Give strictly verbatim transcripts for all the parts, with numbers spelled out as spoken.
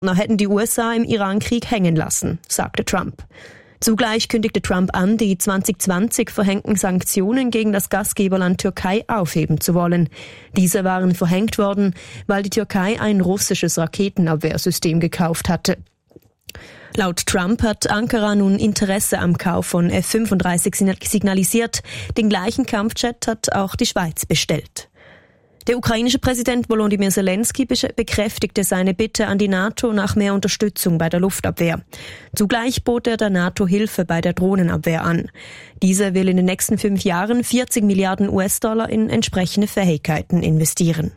hätten die U S A im Irankrieg hängen lassen, sagte Trump. Zugleich kündigte Trump an, die zwanzig zwanzig verhängten Sanktionen gegen das Gastgeberland Türkei aufheben zu wollen. Diese waren verhängt worden, weil die Türkei ein russisches Raketenabwehrsystem gekauft hatte. Laut Trump hat Ankara nun Interesse am Kauf von F fünfunddreißig signalisiert. Den gleichen Kampfjet hat auch die Schweiz bestellt. Der ukrainische Präsident Volodymyr Zelensky bekräftigte seine Bitte an die NATO nach mehr Unterstützung bei der Luftabwehr. Zugleich bot er der NATO Hilfe bei der Drohnenabwehr an. Diese will in den nächsten fünf Jahren vierzig Milliarden U S-Dollar in entsprechende Fähigkeiten investieren.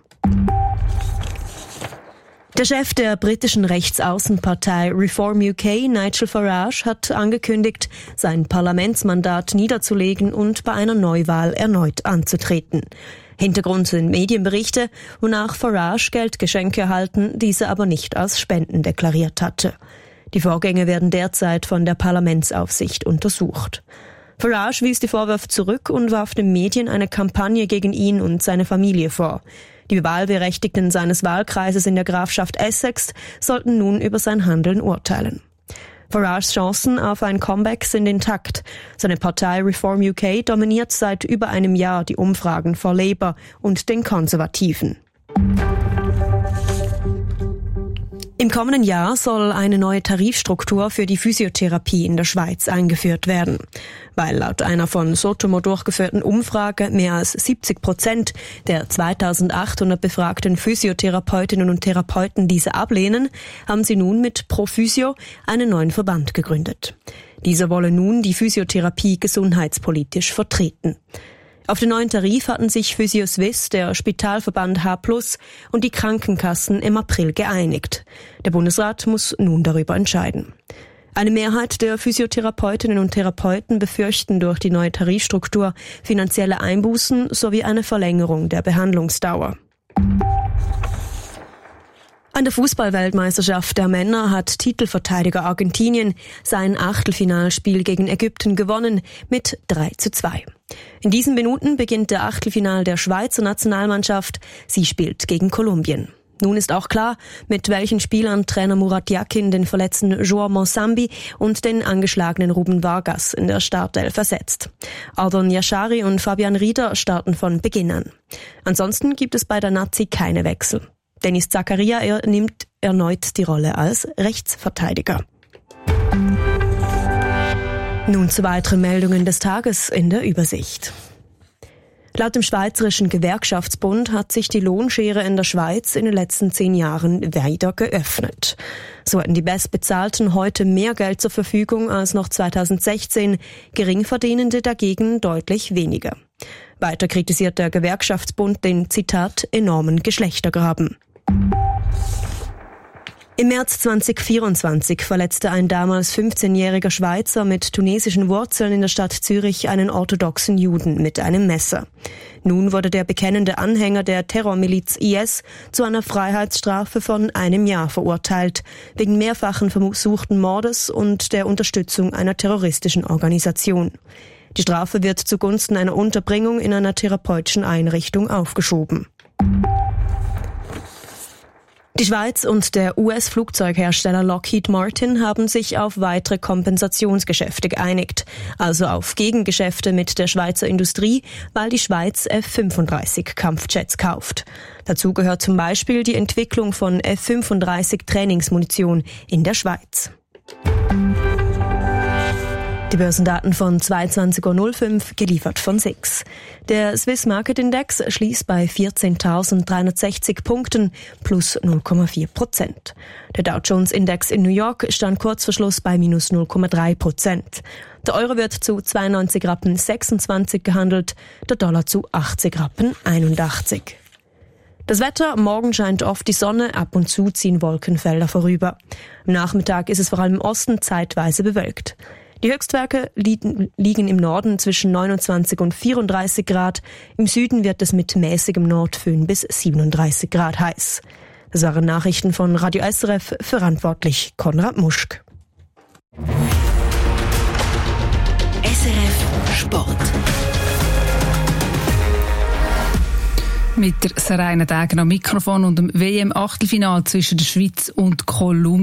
Der Chef der britischen Rechtsaußenpartei Reform U K, Nigel Farage, hat angekündigt, sein Parlamentsmandat niederzulegen und bei einer Neuwahl erneut anzutreten. Hintergrund sind Medienberichte, wonach Farage Geldgeschenke erhalten, diese aber nicht als Spenden deklariert hatte. Die Vorgänge werden derzeit von der Parlamentsaufsicht untersucht. Farage wies die Vorwürfe zurück und warf den Medien eine Kampagne gegen ihn und seine Familie vor. Die Wahlberechtigten seines Wahlkreises in der Grafschaft Essex sollten nun über sein Handeln urteilen. Farages Chancen auf ein Comeback sind intakt. Seine Partei Reform U K dominiert seit über einem Jahr die Umfragen vor Labour und den Konservativen. Im kommenden Jahr soll eine neue Tarifstruktur für die Physiotherapie in der Schweiz eingeführt werden. Weil laut einer von Sotomo durchgeführten Umfrage mehr als siebzig Prozent der zweitausendachthundert befragten Physiotherapeutinnen und Therapeuten diese ablehnen, haben sie nun mit ProPhysio einen neuen Verband gegründet. Dieser wolle nun die Physiotherapie gesundheitspolitisch vertreten. Auf den neuen Tarif hatten sich PhysioSwiss, der Spitalverband H plus und die Krankenkassen im April geeinigt. Der Bundesrat muss nun darüber entscheiden. Eine Mehrheit der Physiotherapeutinnen und Therapeuten befürchten durch die neue Tarifstruktur finanzielle Einbußen sowie eine Verlängerung der Behandlungsdauer. An der Fußballweltmeisterschaft der Männer hat Titelverteidiger Argentinien sein Achtelfinalspiel gegen Ägypten gewonnen mit drei zu zwei. In diesen Minuten beginnt der Achtelfinal der Schweizer Nationalmannschaft. Sie spielt gegen Kolumbien. Nun ist auch klar, mit welchen Spielern Trainer Murat Yakin den verletzten João Monsambi und den angeschlagenen Ruben Vargas in der Startelf ersetzt. Ardon Yashari und Fabian Rieder starten von Beginn an. Ansonsten gibt es bei der Nazi keine Wechsel. Dennis Zakaria er nimmt erneut die Rolle als Rechtsverteidiger. Nun zu weiteren Meldungen des Tages in der Übersicht. Laut dem Schweizerischen Gewerkschaftsbund hat sich die Lohnschere in der Schweiz in den letzten zehn Jahren wieder geöffnet. So hatten die Bestbezahlten heute mehr Geld zur Verfügung als noch zweitausendsechzehn, Geringverdienende dagegen deutlich weniger. Weiter kritisiert der Gewerkschaftsbund den, Zitat, enormen Geschlechtergraben. Im März zweitausendvierundzwanzig verletzte ein damals fünfzehnjähriger Schweizer mit tunesischen Wurzeln in der Stadt Zürich einen orthodoxen Juden mit einem Messer. Nun wurde der bekennende Anhänger der Terrormiliz I S zu einer Freiheitsstrafe von einem Jahr verurteilt, wegen mehrfachen versuchten Mordes und der Unterstützung einer terroristischen Organisation. Die Strafe wird zugunsten einer Unterbringung in einer therapeutischen Einrichtung aufgeschoben. Die Schweiz und der U S-Flugzeughersteller Lockheed Martin haben sich auf weitere Kompensationsgeschäfte geeinigt, also auf Gegengeschäfte mit der Schweizer Industrie, weil die Schweiz F fünfunddreißig Kampfjets kauft. Dazu gehört zum Beispiel die Entwicklung von F fünfunddreißig Trainingsmunition in der Schweiz. Die Börsendaten von zweiundzwanzig Uhr fünf, geliefert von S I X. Der Swiss Market Index schließt bei vierzehntausenddreihundertsechzig Punkten, plus null Komma vier Prozent. Der Dow Jones Index in New York stand kurz vor Schluss bei minus null Komma drei Prozent. Der Euro wird zu zweiundneunzig Rappen sechsundzwanzig gehandelt, der Dollar zu achtzig Rappen einundachtzig. Das Wetter: Morgen scheint oft die Sonne, ab und zu ziehen Wolkenfelder vorüber. Am Nachmittag ist es vor allem im Osten zeitweise bewölkt. Die Höchstwerte liegen im Norden zwischen neunundzwanzig und vierunddreißig Grad. Im Süden wird es mit mäßigem Nordföhn bis siebenunddreißig Grad heiß. Das waren Nachrichten von Radio S R F, verantwortlich Konrad Muschk. S R F Sport. Mit der Serena Degen am Mikrofon und dem W M-Achtelfinal zwischen der Schweiz und Kolumbien.